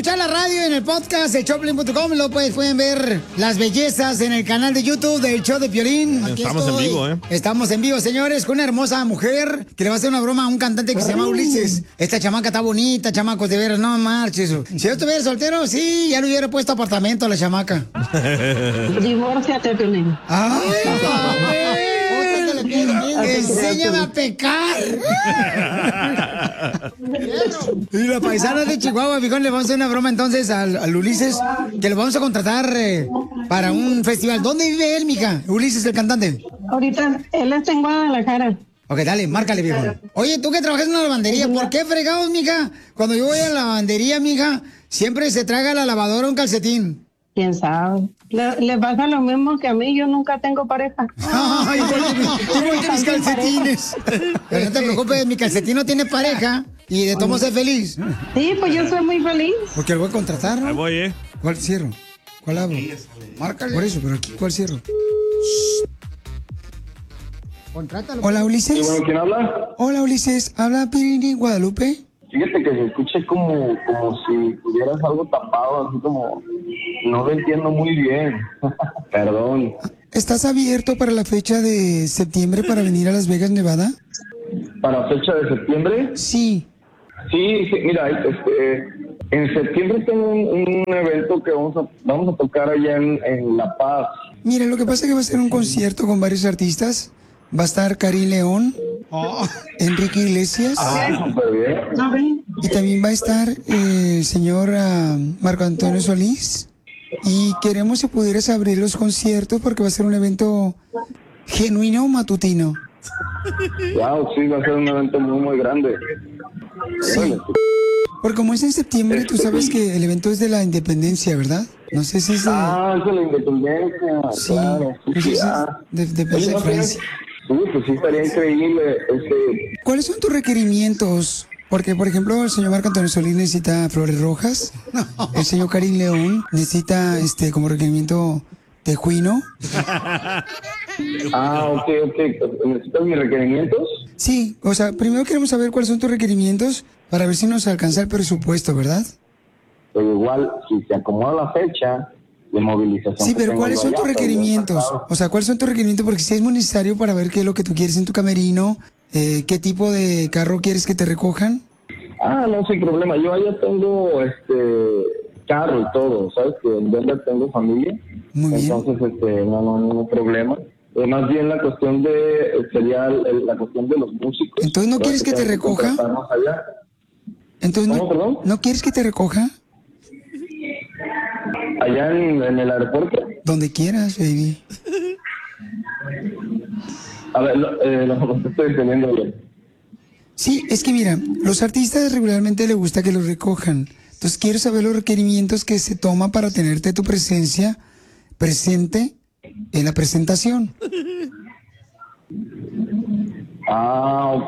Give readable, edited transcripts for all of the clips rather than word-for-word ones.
escuchar la radio en el podcast de Choplin.com. Luego pueden ver las bellezas en el canal de YouTube del Show de Piolín. Aquí Estamos en vivo, Estamos en vivo, señores, con una hermosa mujer que le va a hacer una broma a un cantante que se llama Ulises. Esta chamaca está bonita, chamacos, de veras, no marches. Si yo estuviera soltero, sí, ya le hubiera puesto apartamento a la chamaca. Divórciate, Piolín. ¡Ay, enséñame a pecar! Y la paisana de Chihuahua, fijón, le vamos a hacer una broma entonces al Ulises, que lo vamos a contratar para un festival. ¿Dónde vive él, mija? Ulises, el cantante. Ahorita, él está en Guadalajara. Ok, dale, márcale, viejo. Oye, tú que trabajas en una lavandería, ¿por qué fregados, mija? Cuando yo voy a la lavandería, mija, siempre se traga a la lavadora un calcetín. ¿Quién sabe? Le pasa lo mismo que a mí, yo nunca tengo pareja. Ay, igual que mis calcetines. Pero no te preocupes, mi calcetín no tiene pareja y de tomo ser feliz. Sí, pues yo soy muy feliz. Porque lo voy a contratar, ¿no? Ahí voy, ¿Cuál cierro? ¿Cuál abro? Márcale. Por eso, pero aquí, ¿cuál cierro? Contrátalo. Hola, Ulises. ¿Y bueno, quién habla? Hola, Ulises. ¿Habla Pirini Guadalupe? Fíjate que se escucha como si tuvieras algo tapado, así como... No lo entiendo muy bien. Perdón. ¿Estás abierto para la fecha de septiembre para venir a Las Vegas, Nevada? ¿Para fecha de septiembre? Sí. Sí, mira, en septiembre tengo un evento que vamos a tocar allá en La Paz. Mira, lo que pasa es que va a ser un concierto con varios artistas. Va a estar Karim León, Enrique Iglesias. Súper bien. Y también va a estar el señor Marco Antonio Solís. Y queremos si pudieras abrir los conciertos porque va a ser un evento genuino matutino. Wow, sí, va a ser un evento muy, muy grande. Sí. Porque como es en septiembre, tú sabes que el evento es de la independencia, ¿verdad? No sé si es de... es de la independencia. Sí, claro. no sé si es de Francia. Sí, pues sí, estaría increíble. ¿Cuáles son tus requerimientos? Porque, por ejemplo, el señor Marco Antonio Solís necesita flores rojas. El señor Karim León necesita, como requerimiento, tejuino. Ok. ¿Necesitas mis requerimientos? Sí, o sea, primero queremos saber cuáles son tus requerimientos para ver si nos alcanza el presupuesto, ¿verdad? Pero igual, si se acomoda la fecha de movilización... Sí, pero ¿cuáles son tus requerimientos? O sea, ¿cuáles son tus requerimientos? Porque si es muy necesario para ver qué es lo que tú quieres en tu camerino, qué tipo de carro quieres que te recojan. No, sin problema. Yo allá tengo carro y todo, ¿sabes? Que en Denver tengo familia. Muy bien. Entonces, no hay problema. Más bien la cuestión sería la cuestión de los músicos. Entonces, ¿no quieres que te recoja? Entonces, ¿Cómo, perdón? ¿No quieres que te recoja? Allá en el aeropuerto. Donde quieras, baby. A ver, no te estoy entendiendo bien. Sí, es que mira, los artistas regularmente les gusta que los recojan. Entonces quiero saber los requerimientos que se toma para tenerte tu presencia presente en la presentación. Ok.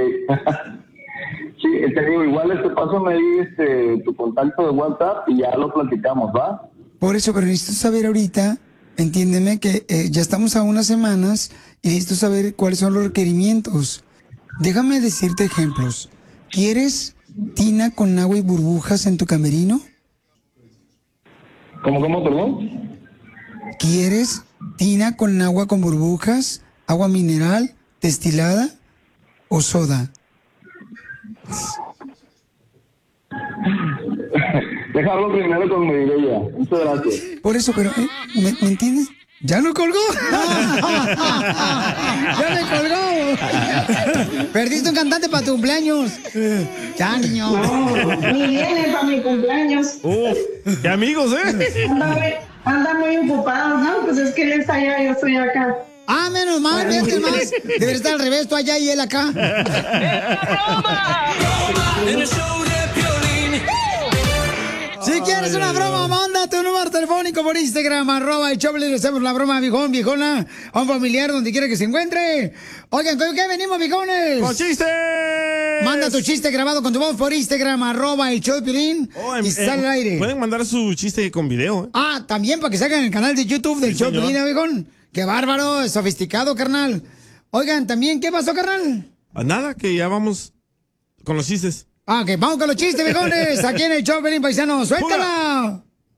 Sí, te digo, igual pásame ahí tu contacto de WhatsApp y ya lo platicamos, ¿va? Por eso, pero necesito saber ahorita, entiéndeme que ya estamos a unas semanas y necesito saber cuáles son los requerimientos. Déjame decirte ejemplos. ¿Quieres tina con agua y burbujas en tu camerino? ¿Cómo, perdón? ¿Quieres tina con agua con burbujas, agua mineral, destilada o soda? Déjalo primero con mi idea. Muchas gracias. Por eso, pero, ¿me entiendes? ¡Ya lo colgó! ¡Ya me colgó! Perdiste un cantante para tu cumpleaños. Ya, niño. No, ni viene para mi cumpleaños. ¡Qué amigos, Anda muy ocupado, ¿no? Pues es que él está allá, yo estoy acá. Menos mal, fíjate más. Debería estar al revés, tú allá y él acá. Si quieres una broma, manda tu número telefónico por Instagram, @el Choplin, le hacemos la broma, viejón, viejona, a un familiar donde quiera que se encuentre. Oigan, ¿con qué venimos, viejones? ¡Con chistes! Manda tu chiste grabado con tu voz por Instagram, @el Choplin, y sale al aire. Pueden mandar su chiste con video, También para que salgan en el canal de YouTube del Choplin, viejón. ¡Qué bárbaro! Sofisticado, carnal. Oigan, también, ¿qué pasó, carnal? Nada, que ya vamos con los chistes. Ok, vamos con los chistes, viejones. Aquí en el show, Pelín Paisano. ¡Suéltala!